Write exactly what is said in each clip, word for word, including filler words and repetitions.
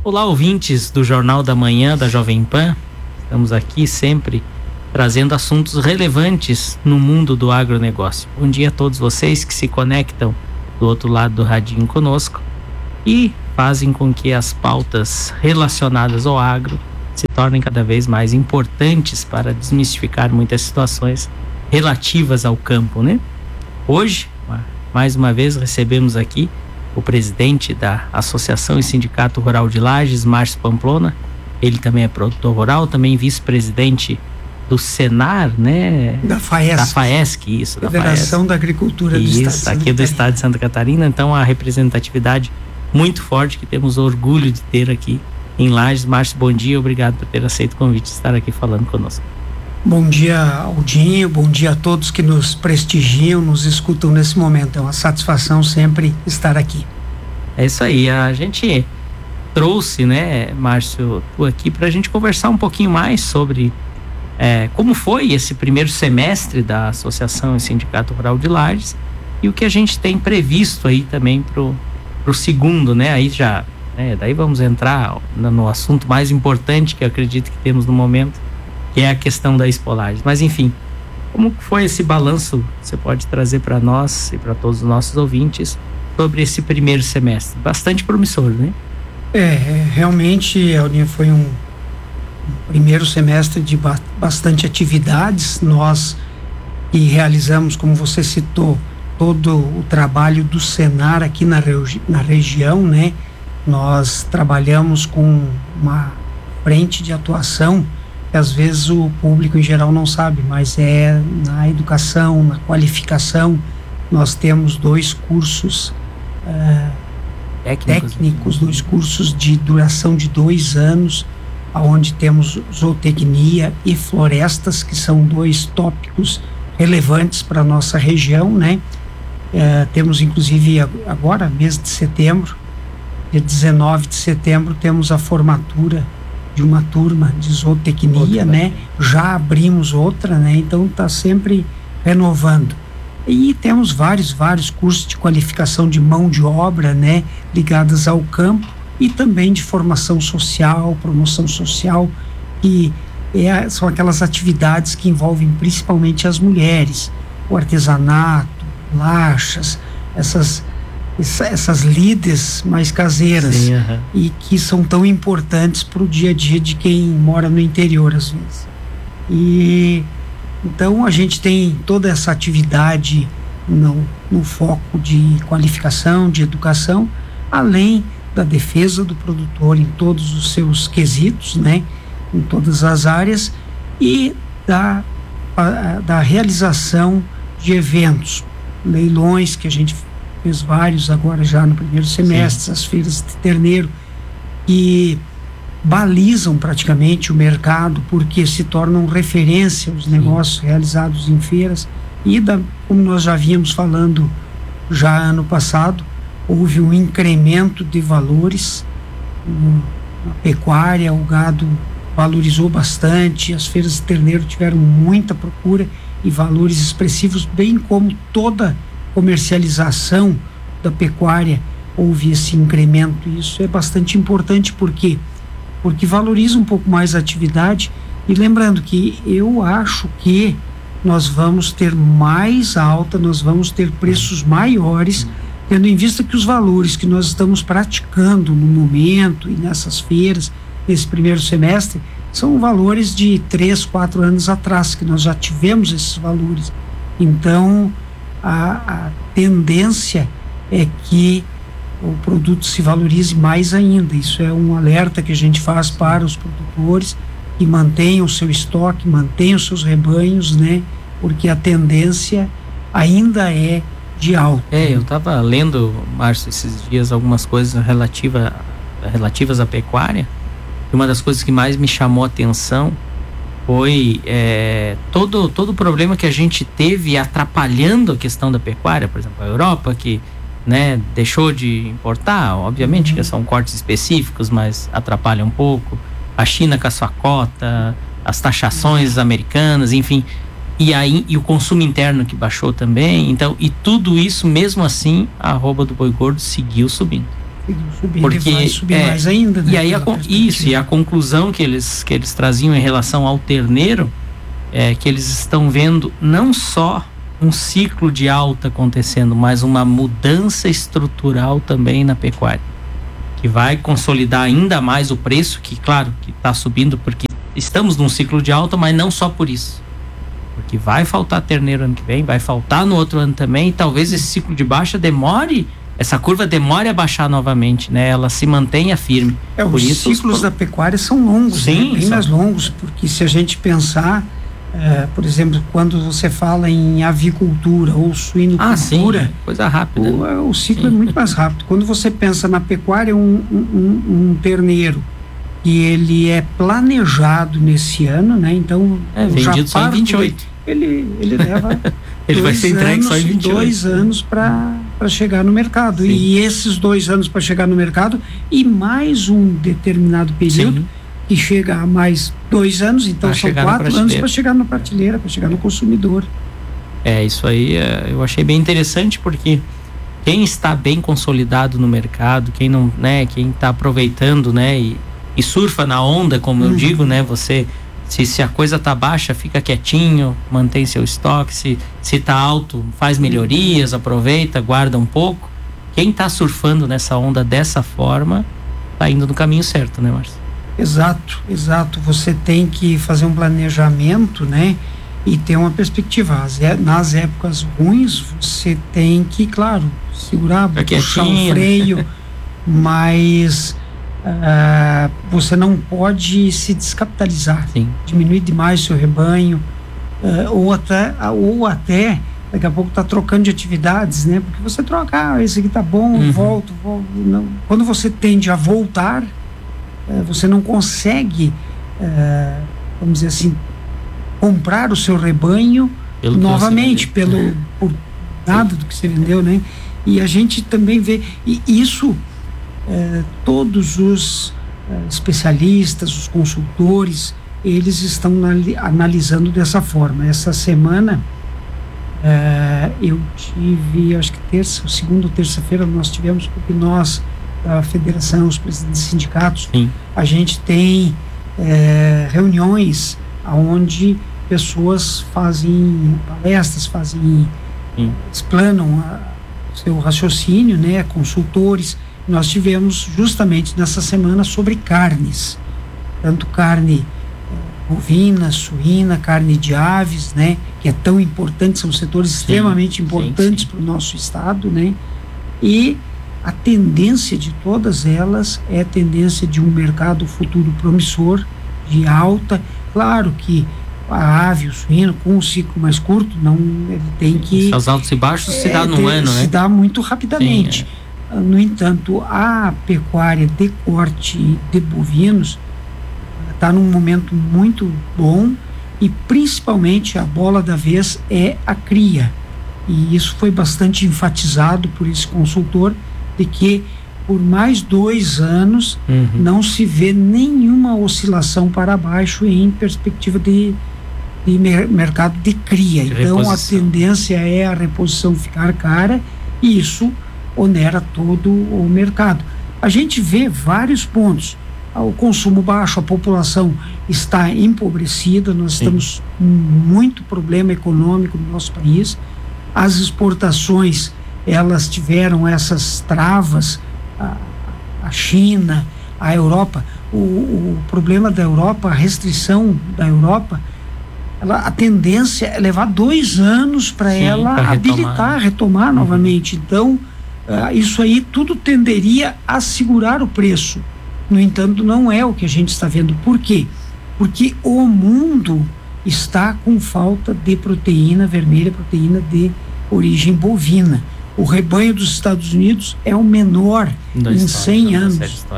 Olá, ouvintes do Jornal da Manhã da Jovem Pan. Estamos aqui sempre trazendo assuntos relevantes no mundo do agronegócio. Bom dia a todos vocês que se conectam do outro lado do radinho conosco e fazem com que as pautas relacionadas ao agro se tornem cada vez mais importantes para desmistificar muitas situações relativas ao campo, né? Hoje, mais uma vez, recebemos aqui o presidente da Associação e Sindicato Rural de Lages, Márcio Pamplona. Ele também é produtor rural, também vice-presidente do Senar, né? Da FAESC. Da FAESC, isso. Federação da, da Agricultura do isso, Estado de Santa aqui Catarina. do Estado de Santa Catarina. Então, a representatividade muito forte que temos orgulho de ter aqui em Lages. Márcio, bom dia, obrigado por ter aceito o convite de estar aqui falando conosco. Bom dia, Aldinho, bom dia a todos que nos prestigiam, nos escutam nesse momento. É uma satisfação sempre estar aqui. É isso aí, a gente trouxe, né, Márcio, tu aqui para a gente conversar um pouquinho mais sobre é, como foi esse primeiro semestre da Associação e Sindicato Rural de Lages e o que a gente tem previsto aí também pro, pro segundo, né, aí já, né, daí vamos entrar no, no assunto mais importante que eu acredito que temos no momento, que é a questão da Expo Lages. Mas enfim, como foi esse balanço? Você pode trazer para nós e para todos os nossos ouvintes sobre esse primeiro semestre? Bastante promissor, né? É, realmente, Aldinho, foi um, um primeiro semestre de ba- bastante atividades. Nós que realizamos, como você citou, todo o trabalho do Senar aqui na, regi- na região, né? Nós trabalhamos com uma frente de atuação que às vezes o público em geral não sabe, mas é na educação, na qualificação. Nós temos dois cursos uh, técnicos, técnicos, dois cursos de duração de dois anos, onde temos zootecnia e florestas, que são dois tópicos relevantes para a nossa região, né? Uh, temos inclusive agora, mês de setembro, dia dezenove de setembro, temos a formatura de uma turma de zootecnia, outra, né? Já abrimos outra, né? Então está sempre renovando. E temos vários, vários cursos de qualificação de mão de obra, né? Ligadas ao campo e também de formação social, promoção social, que é, são aquelas atividades que envolvem principalmente as mulheres, o artesanato, lachas, essas essas lides mais caseiras. Sim, uh-huh. E que são tão importantes para o dia a dia de quem mora no interior às vezes. E então a gente tem toda essa atividade no, no foco de qualificação, de educação, além da defesa do produtor em todos os seus quesitos, né, em todas as áreas, e da, a, da realização de eventos, leilões que a gente fez vários agora já no primeiro semestre. Sim. As feiras de terneiro, que balizam praticamente o mercado, porque se tornam referência os negócios Sim. realizados em feiras. E da, como nós já vínhamos falando já ano passado, houve um incremento de valores na pecuária, o gado valorizou bastante, as feiras de terneiro tiveram muita procura e valores expressivos, bem como toda comercialização da pecuária houve esse incremento. Isso é bastante importante, porque porque valoriza um pouco mais a atividade. E lembrando que eu acho que nós vamos ter mais alta, nós vamos ter preços maiores, tendo em vista que os valores que nós estamos praticando no momento e nessas feiras, nesse primeiro semestre, são valores de três, quatro anos atrás, que nós já tivemos esses valores. Então A, a tendência é que o produto se valorize mais ainda. Isso é um alerta que a gente faz para os produtores, que mantenham o seu estoque, mantenham os seus rebanhos, né? Porque a tendência ainda é de alta. É, eu estava lendo, Márcio, esses dias algumas coisas relativa, relativas à pecuária, e uma das coisas que mais me chamou a atenção foi é, todo, todo o problema que a gente teve atrapalhando a questão da pecuária. Por exemplo, a Europa, que, né, deixou de importar, obviamente uhum. que são cortes específicos, mas atrapalha um pouco. A China com a sua cota, as taxações uhum. americanas, enfim, e aí e o consumo interno que baixou também. Então, e tudo isso, mesmo assim, a arroba do boi gordo seguiu subindo. subir, porque vai subir é, mais ainda, né? E aí a, isso, e a conclusão que eles, que eles traziam em relação ao terneiro é que eles estão vendo não só um ciclo de alta acontecendo, mas uma mudança estrutural também na pecuária, que vai consolidar ainda mais o preço, que claro, que está subindo porque estamos num ciclo de alta, mas não só por isso. Porque vai faltar terneiro ano que vem, vai faltar no outro ano também, e talvez esse ciclo de baixa demore, essa curva demore a baixar novamente, né? Ela se mantenha firme. É, por os isso, ciclos os... da pecuária são longos, Sim, né? Bem são... mais longos, porque se a gente pensar, é, por exemplo, quando você fala em avicultura ou suinocultura, ah, sim, coisa rápida. O, o ciclo sim. é muito mais rápido. Quando você pensa na pecuária, um, um, um terneiro, e ele é planejado nesse ano, né? Então, é vendido só em vinte e oito. Ele, ele leva ele vai ser entregue anos, só em vinte e oito. Dois anos para para chegar no mercado. Sim. E esses dois anos para chegar no mercado e mais um determinado período, sim, que chega a mais dois anos, então pra são quatro anos para chegar na prateleira, para chegar no consumidor. É, isso aí é, eu achei bem interessante, porque quem está bem consolidado no mercado, quem não, né, quem está aproveitando, né, e e surfa na onda, como uhum. eu digo, né? Você, se, se a coisa tá baixa, fica quietinho, mantém seu estoque, se, se tá alto, faz melhorias, aproveita, guarda um pouco. Quem tá surfando nessa onda dessa forma, tá indo no caminho certo, né, Márcio? Exato, exato. Você tem que fazer um planejamento, né? E ter uma perspectiva. Nas épocas ruins, você tem que, claro, segurar, puxar o freio, mas... Uh, você não pode se descapitalizar, sim, diminuir demais o seu rebanho, uh, ou até ou até daqui a pouco tá trocando de atividades, né? Porque você troca, ah, esse aqui tá bom, uhum. volto, volto não. Quando você tende a voltar, uh, você não consegue, uh, vamos dizer assim, comprar o seu rebanho pelo novamente, pelo por nada do que você vendeu, né? E a gente também vê, e isso Eh, todos os eh, especialistas, os consultores, eles estão analisando dessa forma. Essa semana eh, eu tive, acho que terça, segunda ou terça-feira nós tivemos, porque nós, a federação, os presidentes de sindicatos, sim, a gente tem eh, reuniões onde pessoas fazem palestras, fazem, sim, explanam o seu raciocínio, né, consultores. Nós tivemos justamente nessa semana sobre carnes, tanto carne bovina, suína, carne de aves, né, que é tão importante, são setores, sim, extremamente importantes para o nosso estado, né, e a tendência de todas elas é a tendência de um mercado futuro promissor, de alta. Claro que a ave, o suíno, com um ciclo mais curto, não, ele tem que... Os altos e baixos é, se dá num ter, ano, né? Se dá muito rapidamente. Sim, é. No entanto, a pecuária de corte de bovinos está num momento muito bom e principalmente a bola da vez é a cria. E isso foi bastante enfatizado por esse consultor, de que por mais dois anos uhum. não se vê nenhuma oscilação para baixo em perspectiva de, de mer- mercado de cria. De então reposição. A tendência é a reposição ficar cara e isso onera todo o mercado. A gente vê vários pontos. O consumo baixo, a população está empobrecida, nós Sim. estamos com muito problema econômico no nosso país. As exportações, elas tiveram essas travas, a, a China, a Europa. O, o problema da Europa, a restrição da Europa, ela, a tendência é levar dois anos para ela pra habilitar, retomar, retomar uhum. novamente. Então, Uh, isso aí tudo tenderia a segurar o preço. No entanto, não é o que a gente está vendo. Por quê? Porque o mundo está com falta de proteína vermelha, proteína de origem bovina. O rebanho dos Estados Unidos é o menor da em cem anos.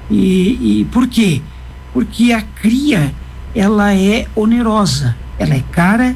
E, e por quê? Porque a cria, ela é onerosa, ela é cara,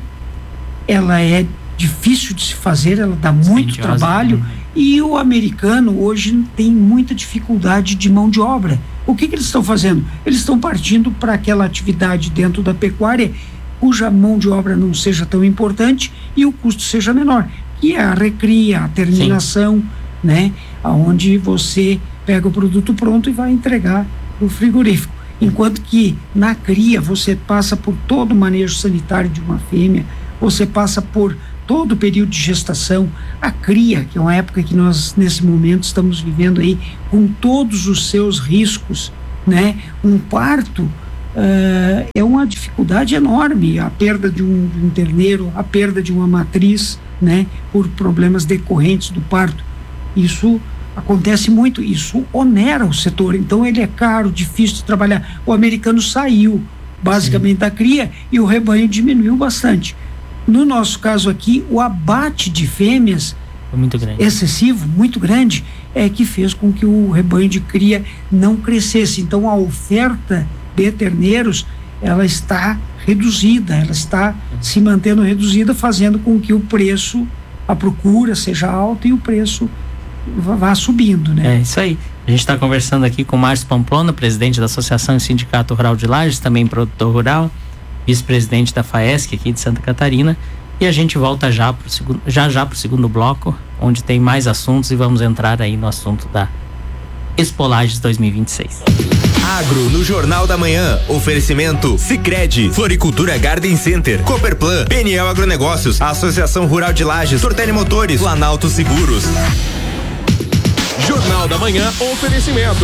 ela é difícil de se fazer, ela dá muito Sim, trabalho. Uhum. E o americano hoje tem muita dificuldade de mão de obra. O que, que eles estão fazendo? Eles estão partindo para aquela atividade dentro da pecuária cuja mão de obra não seja tão importante e o custo seja menor, que é a recria, a terminação, Sim. né? Onde você pega o produto pronto e vai entregar o frigorífico. Enquanto que na cria você passa por todo o manejo sanitário de uma fêmea, você passa por todo o período de gestação, a cria, que é uma época que nós nesse momento estamos vivendo aí com todos os seus riscos, né? Um parto uh, é uma dificuldade enorme, a perda de um, de um terneiro, a perda de uma matriz, né? Por problemas decorrentes do parto. Isso acontece muito, isso onera o setor, então ele é caro, difícil de trabalhar. O americano saiu basicamente Sim. da cria e o rebanho diminuiu bastante. No nosso caso aqui, o abate de fêmeas muito grande. excessivo, muito grande, é que fez com que o rebanho de cria não crescesse. Então a oferta de terneiros, ela está reduzida, ela está se mantendo reduzida, fazendo com que o preço, a procura seja alta e o preço vá subindo, né? É isso aí. A gente está conversando aqui com o Márcio Pamplona, presidente da Associação e Sindicato Rural de Lages, também produtor rural, vice-presidente da FAESC aqui de Santa Catarina, e a gente volta já pro segundo, já já para o segundo bloco, onde tem mais assuntos, e vamos entrar aí no assunto da Expo Lages dois mil e vinte e seis. Agro no Jornal da Manhã. Oferecimento Sicredi, Floricultura Garden Center, Cooperplan, Peniel Agronegócios, Associação Rural de Lages, Tortelli Motores, Planalto Seguros. Jornal da Manhã, oferecimento